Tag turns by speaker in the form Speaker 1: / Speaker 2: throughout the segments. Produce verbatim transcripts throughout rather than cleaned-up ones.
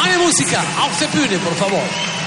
Speaker 1: Meine Musiker, auf der Bühne, por favor.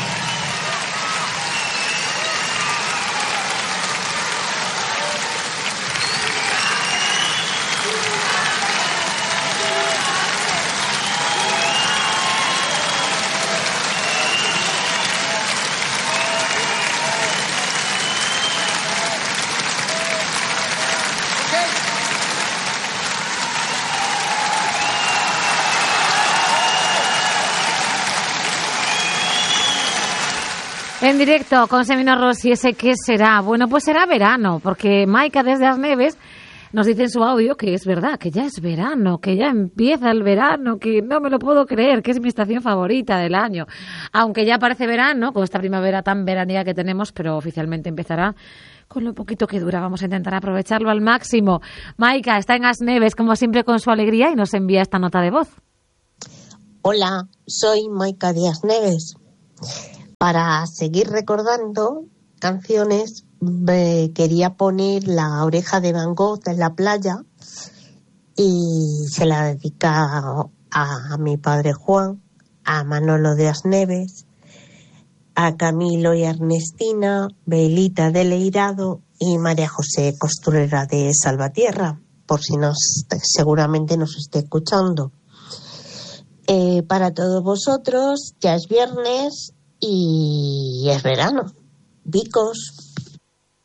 Speaker 2: En directo con Semino Rossi, ¿ese qué será? Bueno, pues será verano, porque Maika desde As Neves nos dice en su audio que es verdad, que ya es verano, que ya empieza el verano, que no me lo puedo creer, que es mi estación favorita del año. Aunque ya parece verano, con esta primavera tan veraniega que tenemos, pero oficialmente empezará con lo poquito que dura. Vamos a intentar aprovecharlo al máximo. Maika está en As Neves, como siempre, con su alegría y nos envía esta nota de voz.
Speaker 3: Hola, soy Maika de As Neves. Para seguir recordando canciones, eh, quería poner La oreja de Van Gogh en la playa y se la dedica a, a mi padre Juan, a Manolo de As Neves, a Camilo y Ernestina, Belita de Leirado y María José Costurera de Salvatierra, por si nos, seguramente nos esté escuchando. Eh, para todos vosotros, ya es viernes y es verano. Vicos.